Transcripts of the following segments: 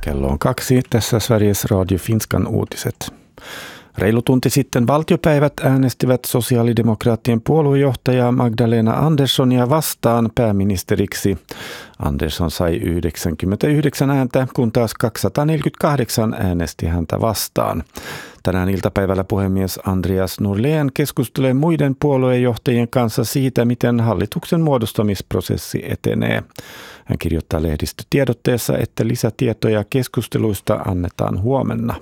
Kello on 2. Tässä Sveriges Radio Finskan uutiset. Reilu tunti sitten valtiopäivät äänestivät sosiaalidemokraattien puoluejohtaja Magdalena Anderssonia vastaan pääministeriksi. Andersson sai 99 ääntä, kun taas 248 äänesti häntä vastaan. Tänään iltapäivällä puhemies Andreas Norlén keskustelee muiden puoluejohtajien kanssa siitä, miten hallituksen muodostamisprosessi etenee. Hän kirjoittaa lehdistötiedotteessa, että lisätietoja keskusteluista annetaan huomenna.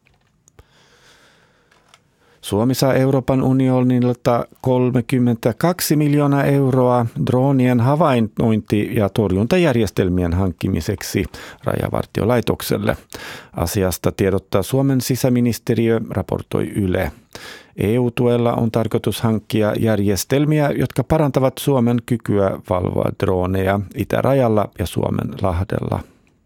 Suomi saa Euroopan unionilta 32 miljoonaa euroa droonien havainnointi- ja torjuntajärjestelmien hankkimiseksi Rajavartiolaitokselle. Asiasta tiedottaa Suomen sisäministeriö, raportoi Yle. EU-tuella on tarkoitus hankkia järjestelmiä, jotka parantavat Suomen kykyä valvoa drooneja itärajalla ja Suomenlahdella.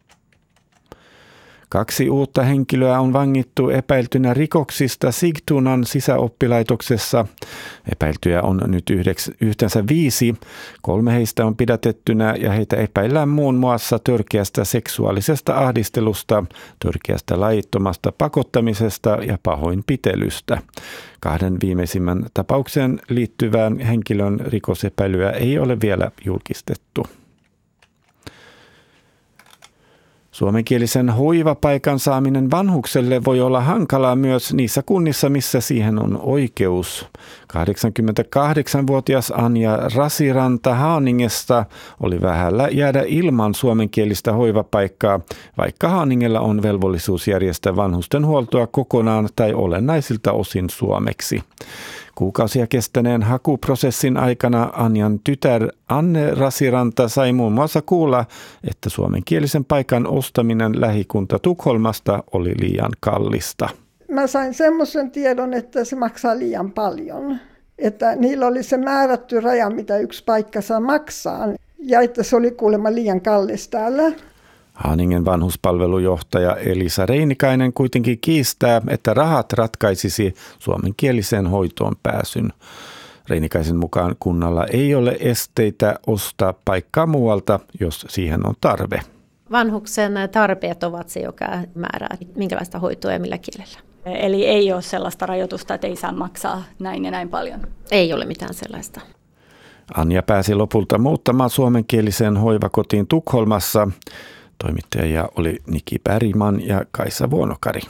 2 uutta henkilöä on vangittu epäiltynä rikoksista Sigtunan sisäoppilaitoksessa. Epäiltyjä on nyt yhteensä 5. 3 heistä on pidätettynä ja heitä epäillään muun muassa törkeästä seksuaalisesta ahdistelusta, törkeästä lajittomasta pakottamisesta ja pahoinpitelystä. 2 viimeisimmän tapaukseen liittyvään henkilön rikosepäilyä ei ole vielä julkistettu. Suomenkielisen hoivapaikan saaminen vanhukselle voi olla hankalaa myös niissä kunnissa, missä siihen on oikeus. 88-vuotias Anja Rasiranta Haaningesta oli vähällä jäädä ilman suomenkielistä hoivapaikkaa, vaikka Haaningella on velvollisuus järjestää vanhustenhuoltoa kokonaan tai olennaisilta osin suomeksi. Kuukausia kestäneen hakuprosessin aikana Anjan tytär Anne Rasiranta sai muun muassa kuulla, että suomenkielisen paikan ostaminen lähikunta Tukholmasta oli liian kallista. Mä sain semmoisen tiedon, että se maksaa liian paljon. Että niillä oli se määrätty raja, mitä yksi paikka saa maksaa. Ja että se oli kuulemma liian kallis täällä. Haaningen vanhuspalvelujohtaja Elisa Reinikainen kuitenkin kiistää, että rahat ratkaisisi suomenkieliseen hoitoon pääsyn. Reinikaisen mukaan kunnalla ei ole esteitä ostaa paikkaa muualta, jos siihen on tarve. Vanhuksen tarpeet ovat se, joka määrää, minkälaista hoitoa ja millä kielellä. Eli ei ole sellaista rajoitusta, että ei saa maksaa näin ja näin paljon? Ei ole mitään sellaista. Anja pääsi lopulta muuttamaan suomenkieliseen hoivakotiin Tukholmassa. Toimittajia oli Niki Bergman ja Kaisa Vuonokari.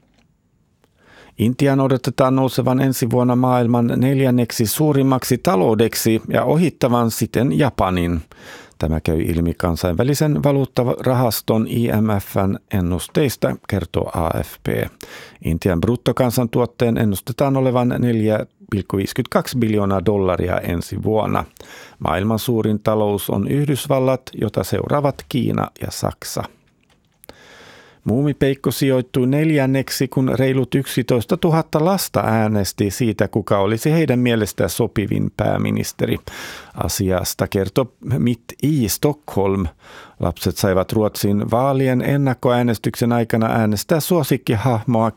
Intian odotetaan nousevan ensi vuonna maailman 4. suurimmaksi taloudeksi ja ohittavan siten Japanin. Tämä käy ilmi kansainvälisen valuuttarahaston IMF:n ennusteista, kertoo AFP. Intian bruttokansantuotteen ennustetaan olevan 4,52 biljoonaa dollaria ensi vuonna. Maailman suurin talous on Yhdysvallat, jota seuraavat Kiina ja Saksa. Muumipeikko sijoittui 4. kun reilut 11 000 lasta äänesti siitä, kuka olisi heidän mielestään sopivin pääministeri. Asiasta kertoi Mitt i Stockholm. Lapset saivat Ruotsin vaalien ennakkoäänestyksen aikana äänestää suosikkihahmoa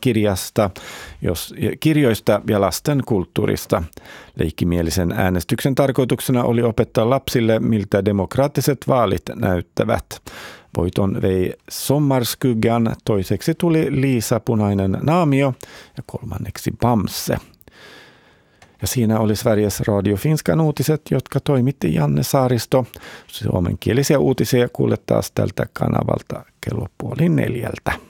kirjoista ja lasten kulttuurista. Leikkimielisen äänestyksen tarkoituksena oli opettaa lapsille, miltä demokraattiset vaalit näyttävät. Voiton vei Sommarskuggan, toiseksi tuli Liisa Punainen Naamio ja 3. Bamse. Ja siinä oli Sveriges Radio Finskan uutiset, jotka toimitti Janne Saaristo. Suomenkielisiä uutisia kuulet taas tältä kanavalta kello 3:30.